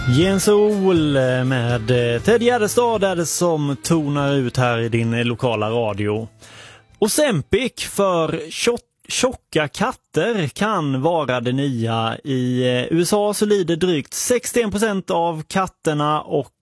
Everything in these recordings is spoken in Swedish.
Jens Ol med Ted Gärdestad är det som tonar ut här i din lokala radio. Ozempic för tjocka katter kan vara det nya. I USA så lider drygt 61% av katterna och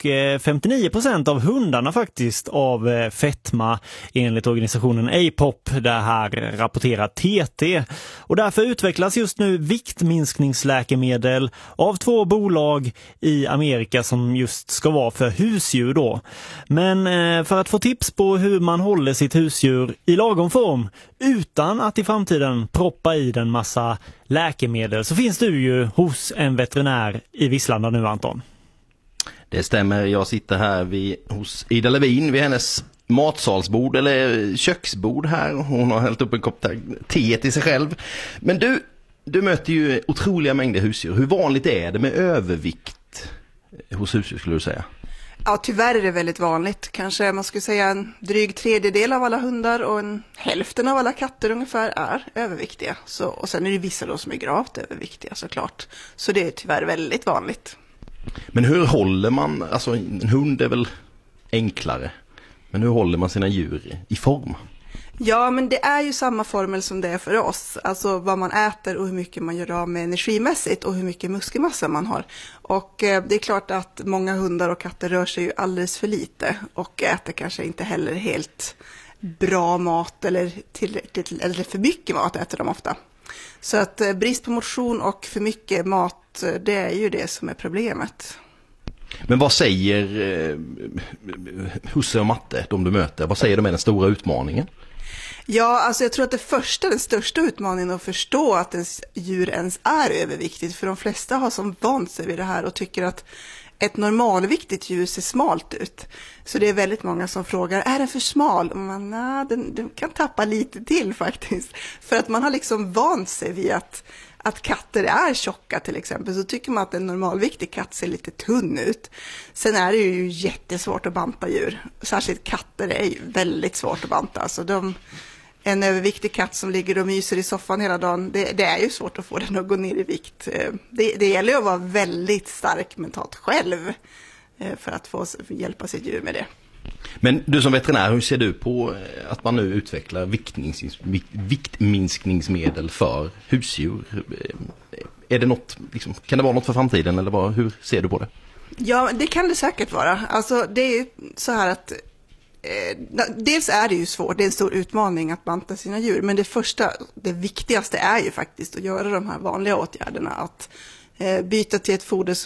59% av hundarna faktiskt av fetma enligt organisationen APOP. Det här rapporterar TT. Och därför utvecklas just nu viktminskningsläkemedel av 2 bolag i Amerika som just ska vara för husdjur då. Men för att få tips på hur man håller sitt husdjur i lagom form utan att i framtiden proppa i den massa läkemedel så finns du ju hos en veterinär i Visslanda nu, Anton. Det stämmer, jag sitter här hos Ida Levin vid hennes matsalsbord eller köksbord här. Hon har hällt upp en kopp te till sig själv. Men du möter ju otroliga mängder husdjur. Hur vanligt är det med övervikt hos husdjur skulle du säga? Ja, tyvärr är det väldigt vanligt. Kanske man skulle säga en dryg tredjedel av alla hundar och hälften av alla katter ungefär är överviktiga. Och sen är det vissa då som är gravt överviktiga såklart. Så det är tyvärr väldigt vanligt. Men hur håller man, alltså en hund är väl enklare, men hur håller man sina djur i form? Ja, men det är ju samma formel som det är för oss. Alltså vad man äter och hur mycket man gör av med energimässigt och hur mycket muskelmassa man har. Och det är klart att många hundar och katter rör sig ju alldeles för lite och äter kanske inte heller helt bra mat eller tillräckligt eller för mycket mat äter de ofta. Så att brist på motion och för mycket mat, det är ju det som är problemet. Men vad säger husse och matte, de du möter, vad säger de är den stora utmaningen? Ja, alltså jag tror att den största utmaningen är att förstå att ens djur ens är överviktigt. För de flesta har som vant sig vid det här och tycker att ett normalviktigt djur ser smalt ut. Så det är väldigt många som frågar, är den för smal? Och man, nej, den kan tappa lite till faktiskt. För att man har liksom vant sig vid att katter är tjocka till exempel, så tycker man att en normalviktig katt ser lite tunn ut. Sen är det ju jättesvårt att banta djur. Särskilt katter är ju väldigt svårt att banta. Alltså en överviktig katt som ligger och myser i soffan hela dagen, det är ju svårt att få den att gå ner i vikt. Det gäller att vara väldigt stark mentalt själv för att få hjälpa sitt djur med det. Men du som veterinär, hur ser du på att man nu utvecklar viktminskningsmedel för husdjur? Är det något, liksom, kan det vara något för framtiden eller hur ser du på det? Ja, det kan det säkert vara. Alltså det är ju så här att dels är det ju svårt, det är en stor utmaning att banta sina djur, men det viktigaste är ju faktiskt att göra de här vanliga åtgärderna, att byta till ett foder